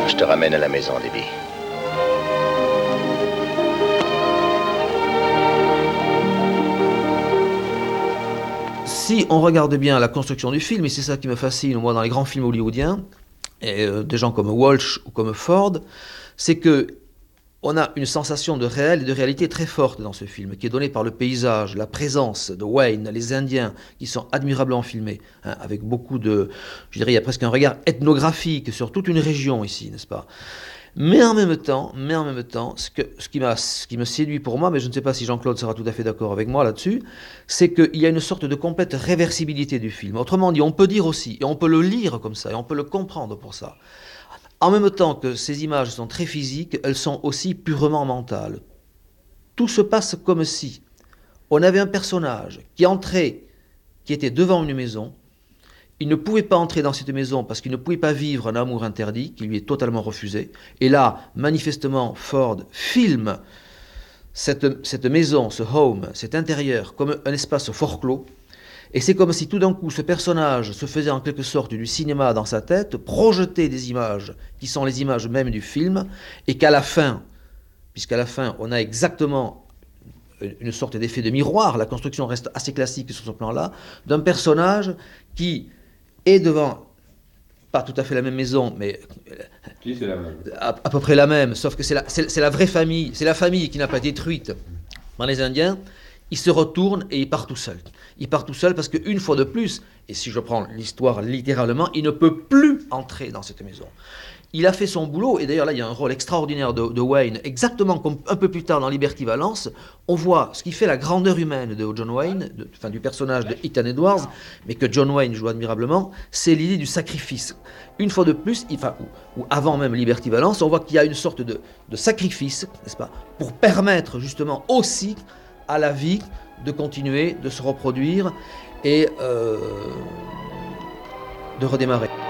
Je te ramène à la maison, Debbie. Si on regarde bien la construction du film, et c'est ça qui me fascine, moi, dans les grands films hollywoodiens, et des gens comme Walsh ou comme Ford, c'est que on a une sensation de réel et de réalité très forte dans ce film, qui est donnée par le paysage, la présence de Wayne, les Indiens, qui sont admirablement filmés, hein, avec beaucoup de, je dirais, il y a presque un regard ethnographique sur toute une région ici, n'est-ce pas? Mais en même temps, ce qui me séduit pour moi, mais je ne sais pas si Jean-Claude sera tout à fait d'accord avec moi là-dessus, c'est qu'il y a une sorte de complète réversibilité du film. Autrement dit, on peut dire aussi, et on peut le lire comme ça, et on peut le comprendre pour ça. En même temps que ces images sont très physiques, elles sont aussi purement mentales. Tout se passe comme si on avait un personnage qui entrait, qui était devant une maison. Il ne pouvait pas entrer dans cette maison parce qu'il ne pouvait pas vivre un amour interdit qui lui est totalement refusé. Et là, manifestement, Ford filme cette maison, ce home, cet intérieur, comme un espace fort clos. Et c'est comme si tout d'un coup ce personnage se faisait en quelque sorte du cinéma dans sa tête, projetait des images qui sont les images même du film, et qu'à la fin, puisqu'à la fin on a exactement une sorte d'effet de miroir, la construction reste assez classique sur ce plan-là, d'un personnage qui est devant, pas tout à fait la même maison, mais Si, c'est la même. à peu près la même, sauf que c'est la vraie famille, c'est la famille qui n'a pas été détruite par les Indiens. Il se retourne et il part tout seul. Il part tout seul parce qu'une fois de plus, et si je prends l'histoire littéralement, il ne peut plus entrer dans cette maison. Il a fait son boulot, et d'ailleurs là il y a un rôle extraordinaire de Wayne, exactement comme un peu plus tard dans Liberty Valance, on voit ce qui fait la grandeur humaine de John Wayne, du personnage de Ethan Edwards, mais que John Wayne joue admirablement, c'est l'idée du sacrifice. Une fois de plus, ou avant même Liberty Valance, on voit qu'il y a une sorte de sacrifice, n'est-ce pas, pour permettre justement aussi à la vie de continuer, de se reproduire et de redémarrer.